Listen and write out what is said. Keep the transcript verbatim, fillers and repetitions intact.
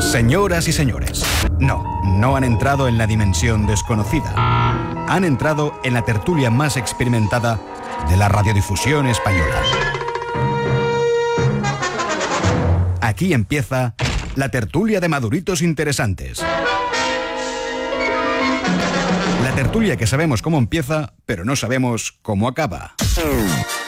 Señoras y señores, no, no han entrado en la dimensión desconocida. Han entrado en la tertulia más experimentada de la radiodifusión española. Aquí empieza la tertulia de maduritos interesantes. La tertulia que sabemos cómo empieza, pero no sabemos cómo acaba.